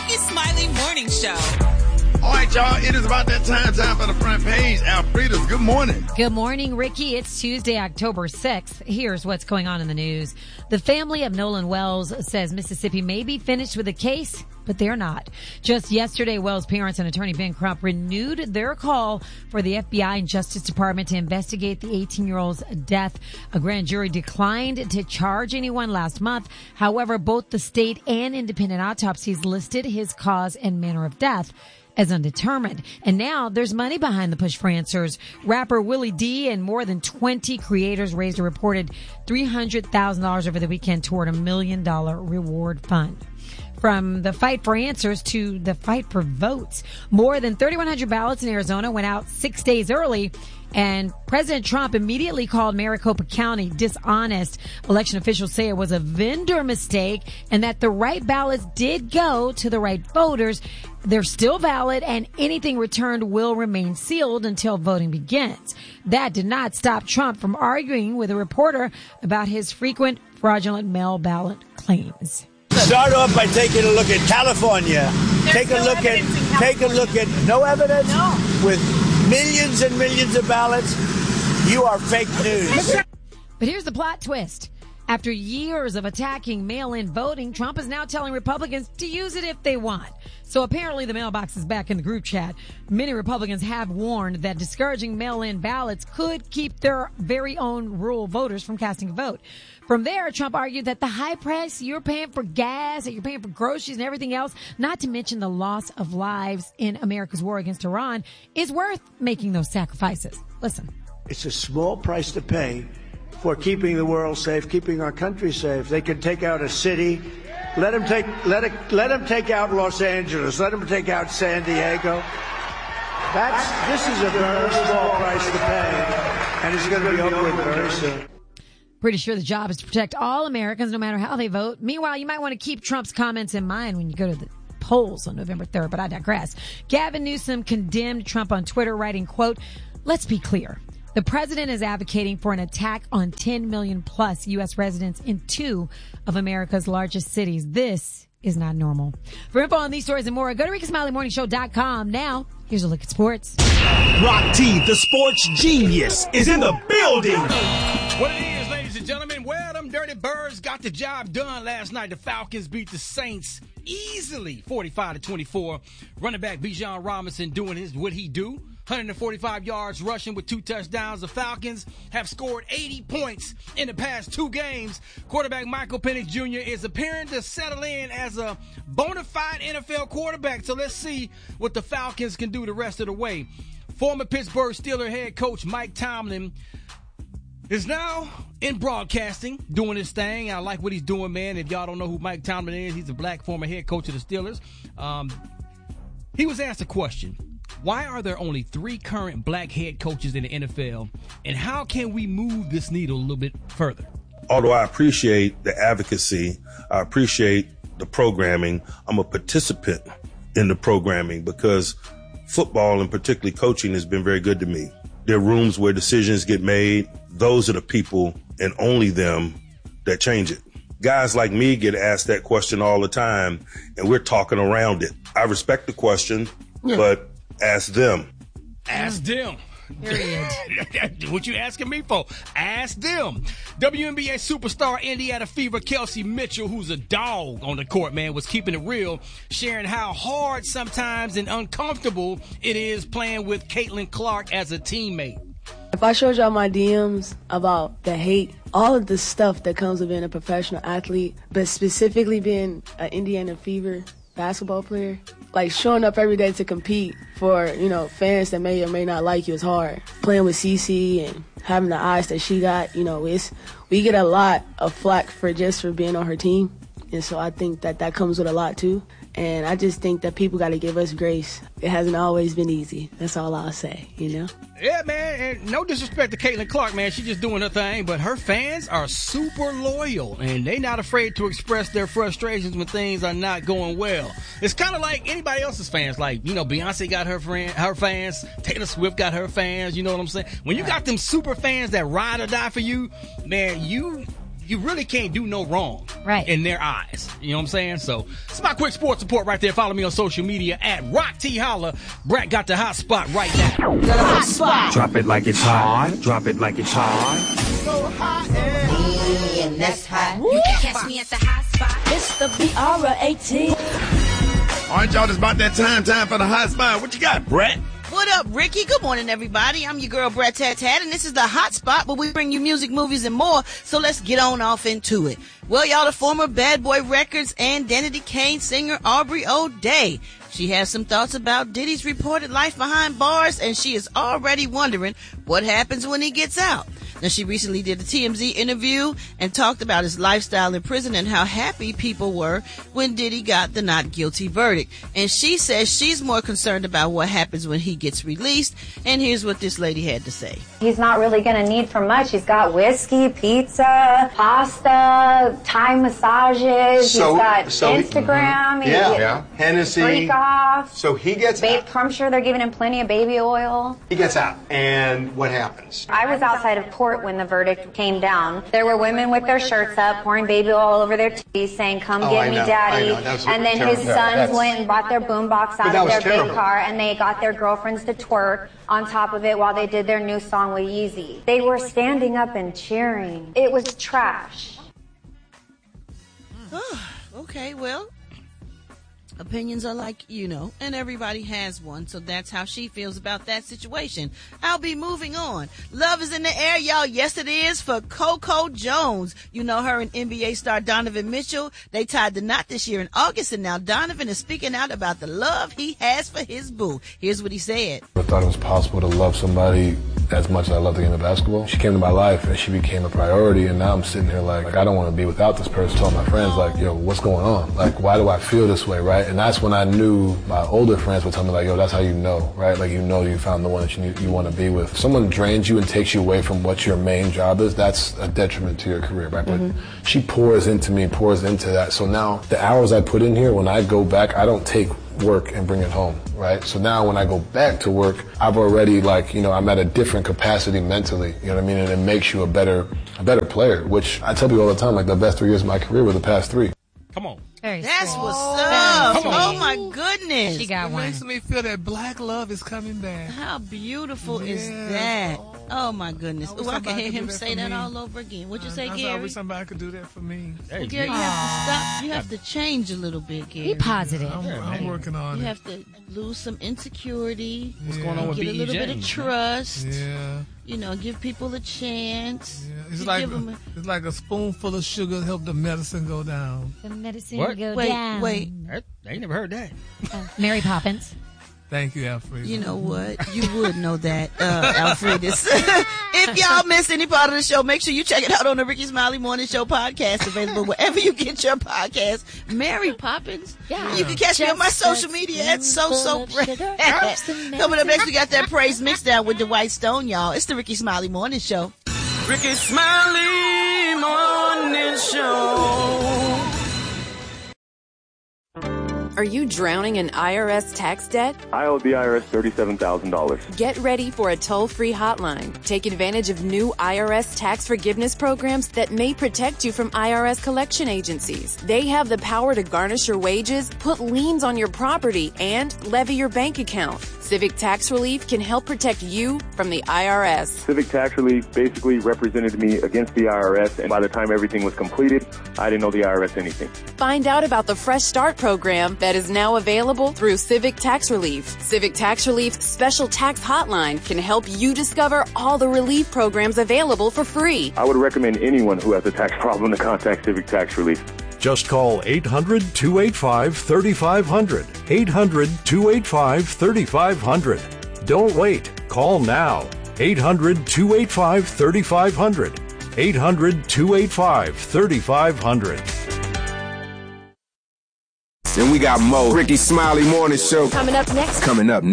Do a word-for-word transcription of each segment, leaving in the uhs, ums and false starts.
Ricky Smiley Morning Show. All right, y'all, it is about that time, time for the front page. Alfreda's, good morning. Good morning, Ricky. It's Tuesday, October sixth. Here's what's going on in the news. The family of Nolan Wells says Mississippi may be finished with the case, but they're not. Just yesterday, Wells' parents and attorney Ben Crump renewed their call for the F B I and Justice Department to investigate the eighteen-year-old's death. A grand jury declined to charge anyone last month. However, both the state and independent autopsies listed his cause and manner of death as undetermined. And now there's money behind the push for answers. Rapper Willie D and more than twenty creators raised a reported three hundred thousand dollars over the weekend toward a million dollar reward fund. From the fight for answers to the fight for votes, more than thirty-one hundred ballots in Arizona went out six days early, and President Trump immediately called Maricopa County dishonest. Election officials say it was a vendor mistake and that the right ballots did go to the right voters. They're still valid, and anything returned will remain sealed until voting begins. That did not stop Trump from arguing with a reporter about his frequent fraudulent mail ballot claims. Start off by taking a look at California. There's take a no look at evidence in take a look at no evidence No. with millions and millions of ballots. You are fake news. But here's the plot twist. After years of attacking mail-in voting, Trump is now telling Republicans to use it if they want. So apparently the mailbox is back in the group chat. Many Republicans have warned that discouraging mail-in ballots could keep their very own rural voters from casting a vote. From there, Trump argued that the high price you're paying for gas, that you're paying for groceries and everything else, not to mention the loss of lives in America's war against Iran, is worth making those sacrifices. Listen. It's a small price to pay for keeping the world safe, keeping our country safe. They can take out a city. Let them take let it let them take out Los Angeles. Let them take out San Diego. That's this is a very small price to pay, and it's going to be over with very soon. Pretty sure the job is to protect all Americans, no matter how they vote. Meanwhile, you might want to keep Trump's comments in mind when you go to the polls on November third, but I digress. Gavin Newsom condemned Trump on Twitter, writing, quote, "Let's be clear. The president is advocating for an attack on ten million plus U S residents in two of America's largest cities. This is not normal." For info on these stories and more, go to Ricky Smiley Morning Show dot com. Now, here's a look at sports. Rock T, the sports genius, is in the building. What it is, ladies and gentlemen, well, them Dirty Birds got the job done last night. The Falcons beat the Saints easily, forty-five to twenty-four. Running back Bijan Robinson doing his what he do. one hundred forty-five yards rushing with two touchdowns. The Falcons have scored eighty points in the past two games. Quarterback Michael Penix Junior is appearing to settle in as a bona fide N F L quarterback. So let's see what the Falcons can do the rest of the way. Former Pittsburgh Steelers head coach Mike Tomlin is now in broadcasting, doing his thing. I like what he's doing, man. If y'all don't know who Mike Tomlin is, he's a black former head coach of the Steelers. Um, he was asked a question. Why are there only three current black head coaches in the N F L, and how can we move this needle a little bit further? Although I appreciate the advocacy, I appreciate the programming, I'm a participant in the programming because football and particularly coaching has been very good to me. There are rooms where decisions get made. Those are the people and only them that change it. Guys like me get asked that question all the time, and we're talking around it. I respect the question, yeah. but ask them. Ask them. Period. What you asking me for? Ask them. W N B A superstar Indiana Fever Kelsey Mitchell, who's a dog on the court, man, was keeping it real, sharing how hard sometimes and uncomfortable it is playing with Caitlin Clark as a teammate. If I showed y'all my D Ms about the hate, all of the stuff that comes with being a professional athlete, but specifically being an Indiana Fever basketball player, like showing up every day to compete for, you know, fans that may or may not like you is hard. Playing with Cece and having the eyes that she got, you know, it's, we get a lot of flack for just for being on her team. And so I think that that comes with a lot too. And I just think that people got to give us grace. It hasn't always been easy. That's all I'll say, you know? Yeah, man, and no disrespect to Caitlin Clark, man. She's just doing her thing, but her fans are super loyal, and they not afraid to express their frustrations when things are not going well. It's kind of like anybody else's fans. Like, you know, Beyonce got her friend, her fans. Taylor Swift got her fans. You know what I'm saying? When you got them super fans that ride or die for you, man, you you really can't do no wrong. Right. in their eyes. You know what I'm saying? So it's my quick sports report right there. Follow me on social media at Rock T Holla. Brett got the hot spot right now. The hot spot. Drop it like it's hot. Drop it like it's hot. So hot and, and that's hot. You can catch me at the hot spot. It's the B R eighteen. All right, y'all, it's about that time. Time for the hot spot. What you got, Brett? What up, Ricky? Good morning, everybody. I'm your girl, Brett Tat Tat, and this is the Hot Spot where we bring you music, movies, and more. So let's get on off into it. Well, y'all, the former Bad Boy Records and Danity Kane singer Aubrey O'Day. She has some thoughts about Diddy's reported life behind bars, and she is already wondering what happens when he gets out. Now, she recently did a T M Z interview and talked about his lifestyle in prison and how happy people were when Diddy got the not guilty verdict. And she says she's more concerned about what happens when he gets released. And here's what this lady had to say. He's not really going to need for much. He's got whiskey, pizza, pasta, Thai massages. So, He's got so Instagram. He, yeah, yeah. Hennessy. Freak off. So he gets babe, out. I'm sure they're giving him plenty of baby oil. He gets out. And what happens? I was outside of court when the verdict came down. There were women with their shirts up, pouring baby oil all over their titties, saying, come oh, get I me, know, daddy. And then terrible. his sons yeah, went and bought their boombox out of their terrible. big car, and they got their girlfriends to twerk on top of it while they did their new song with Yeezy. They were standing up and cheering. It was trash. Okay, well, opinions are like, you know, and everybody has one, so that's how she feels about that situation. I'll be moving on. Love is in the air, y'all. Yes, it is for Coco Jones. You know her and N B A star Donovan Mitchell. They tied the knot this year in August, and now Donovan is speaking out about the love he has for his boo. Here's what he said. I thought it was possible to love somebody as much as I love the game of basketball. She came to my life and she became a priority, and now I'm sitting here like, like I don't want to be without this person. Telling my friends like, yo, what's going on? Like, why do I feel this way, right? And that's when I knew my older friends would tell me like, yo, that's how you know, right? Like, you know you found the one that you, you want to be with. If someone drains you and takes you away from what your main job is, that's a detriment to your career, right? Mm-hmm. But she pours into me, pours into that. So now the hours I put in here, when I go back, I don't take work and bring it home, right? So now when I go back to work, I've already like, you know, I'm at a different capacity mentally, you know what I mean? And it makes you a better, a better player, which I tell people all the time, like the best three years of my career were the past three. Come on. Very That's cool. what's up. Come on. Oh my goodness. She got it one. makes me feel that black love is coming back. How beautiful Yeah. is that? Oh my goodness. I wish Ooh, I can somebody hear could do him that say for that me. all over again. What'd you Uh, say, I Gary? wish somebody could do that for me. Well, Gary, you have to stop. You have to change a little bit, Gary. Be positive. I'm, I'm working on You it. have to lose some insecurity. What's Yeah. going on with Get a B E little bit of James? trust. Yeah. You know, give people a chance. Yeah. It's You like give 'em a- it's like a spoonful of sugar help the medicine go down. The medicine What? go Wait, down. wait. I, I ain't never heard that. Uh, Mary Poppins. Thank you, Alfred. You know what? You would know that, uh, Alfredus. If y'all missed any part of the show, make sure you check it out on the Ricky Smiley Morning Show podcast, available wherever you get your podcast. Mary Poppins. Yeah. You can catch me on my social media at So So Brett. Coming up next, we got that praise mix down with the White Stone, y'all. It's the Ricky Smiley Morning Show. Ricky Smiley Morning Show. Are you drowning in I R S tax debt? I owe the I R S thirty-seven thousand dollars. Get ready for a toll-free hotline. Take advantage of new I R S tax forgiveness programs that may protect you from I R S collection agencies. They have the power to garnish your wages, put liens on your property, and levy your bank account. Civic Tax Relief can help protect you from the I R S. Civic Tax Relief basically represented me against the I R S, and by the time everything was completed, I didn't owe the I R S anything. Find out about the Fresh Start program that is now available through Civic Tax Relief. Civic Tax Relief's special tax hotline can help you discover all the relief programs available for free. I would recommend anyone who has a tax problem to contact Civic Tax Relief. Just call eight hundred, two eight five, three five zero zero. eight hundred, two eight five, three five zero zero. Don't wait. Call now. eight hundred, two eight five, three five zero zero. eight hundred, two eight five, three five zero zero. And we got more Ricky Smiley Morning Show Coming up next. Coming up next.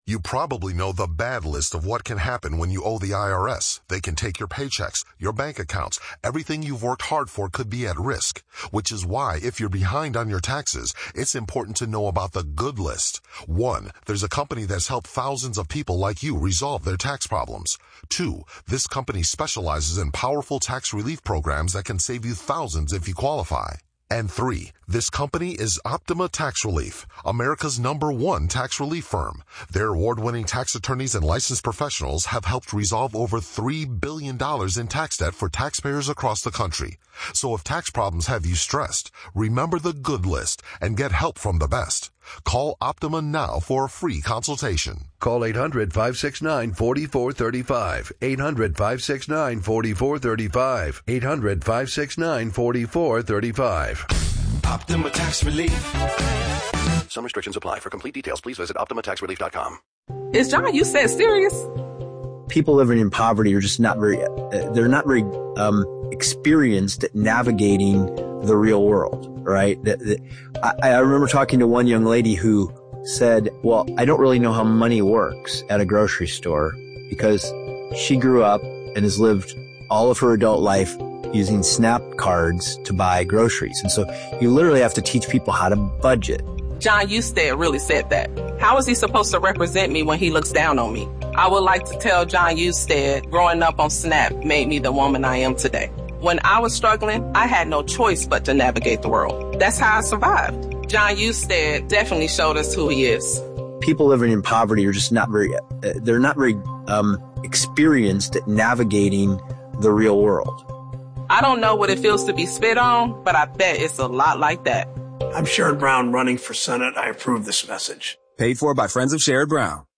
You probably know the bad list of what can happen when you owe the I R S. They can take your paychecks, your bank accounts. Everything you've worked hard for could be at risk, which is why if you're behind on your taxes, it's important to know about the good list. One, there's a company that's helped thousands of people like you resolve their tax problems. Two, this company specializes in powerful tax relief programs that can save you thousands if you qualify. And three, this company is Optima Tax Relief, America's number one tax relief firm. Their award-winning tax attorneys and licensed professionals have helped resolve over three billion dollars in tax debt for taxpayers across the country. So if tax problems have you stressed, remember the good list and get help from the best. Call Optima now for a free consultation. Call eight hundred, five six nine, four four three five. eight hundred, five six nine, four four three five. eight hundred, five six nine, four four three five. Optima Tax Relief. Some restrictions apply. For complete details, please visit optima tax relief dot com. Is John, you said serious? People living in poverty are just not very, uh, they're not very um, experienced at navigating the real world, right? The, the, I, I remember talking to one young lady who said, well, I don't really know how money works at a grocery store because she grew up and has lived all of her adult life using SNAP cards to buy groceries. And so you literally have to teach people how to budget. John Husted really said that. How is he supposed to represent me when he looks down on me? I would like to tell John Husted, growing up on SNAP made me the woman I am today. When I was struggling, I had no choice but to navigate the world. That's how I survived. John Husted definitely showed us who he is. People living in poverty are just not very, uh, they're not very um, experienced at navigating the real world. I don't know what it feels to be spit on, but I bet it's a lot like that. I'm Sherrod Brown running for Senate. I approve this message. Paid for by Friends of Sherrod Brown.